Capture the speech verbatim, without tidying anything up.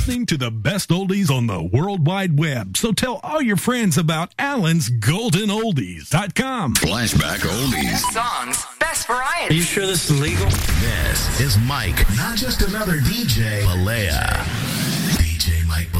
Listening to the best oldies on the World Wide Web. So tell all your friends about Alan's Golden Oldies dot com. Flashback Oldies. Best songs, best variety. Are you sure this is legal? This is Mike, not just another D J. Malaya.